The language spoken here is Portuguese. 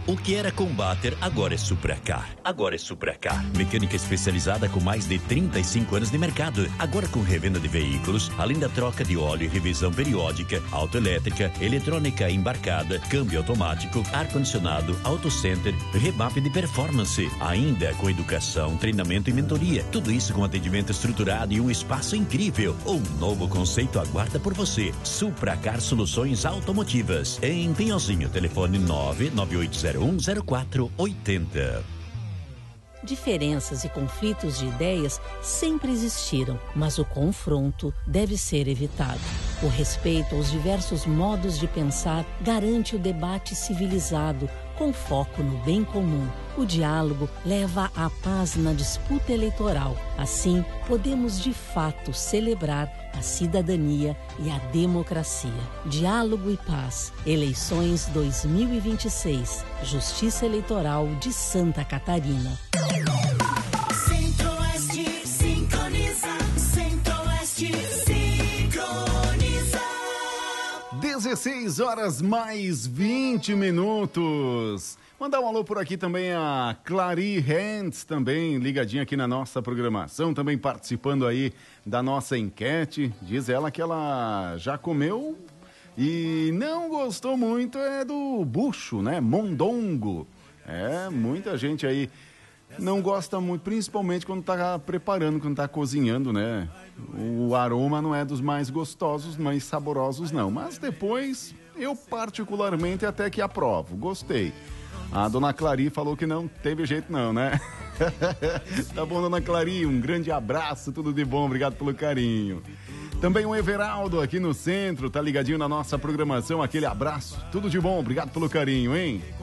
O que era Combater agora é Supracar. Mecânica especializada com mais de 35 anos de mercado. Agora com revenda de veículos, além da troca de óleo e revisão periódica, autoelétrica, eletrônica embarcada, câmbio automático, ar-condicionado, auto-center, remap de performance. Ainda com educação, treinamento e mentoria. Tudo isso com atendimento estruturado e um espaço incrível. Um novo conceito aguarda por você. Supracar Soluções Automotivas. Em Pinhalzinho, telefone 998010480. Diferenças e conflitos de ideias sempre existiram, mas o confronto deve ser evitado. O respeito aos diversos modos de pensar garante o debate civilizado, com foco no bem comum. O diálogo leva à paz na disputa eleitoral. Assim, podemos de fato celebrar a cidadania e a democracia. Diálogo e paz. Eleições 2026. Justiça Eleitoral de Santa Catarina. Centro-Oeste sincroniza. Centro-Oeste sincroniza. 16 horas mais 20 minutos. Mandar um alô por aqui também a Clary Hands, também ligadinha aqui na nossa programação, também participando aí da nossa enquete. Diz ela que ela já comeu e não gostou muito do bucho, né? Mondongo. Muita gente aí não gosta muito, principalmente quando tá preparando, quando tá cozinhando, né? O aroma não é dos mais gostosos, mais saborosos não, mas depois eu particularmente até que aprovo, gostei. A dona Clary falou que não teve jeito não, né? Tá bom, dona Clary, um grande abraço, tudo de bom, obrigado pelo carinho. Também o Everaldo aqui no centro, tá ligadinho na nossa programação, aquele abraço, tudo de bom, obrigado pelo carinho, hein?